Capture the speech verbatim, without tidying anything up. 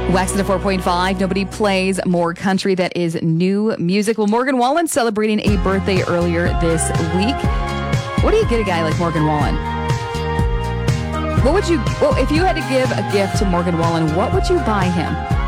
Wax at a four point five. Nobody plays more country that is new music. Well, Morgan Wallen celebrating a birthday earlier this week. What do you get a guy like Morgan Wallen? What would you, well, if you had to give a gift to Morgan Wallen, what would you buy him?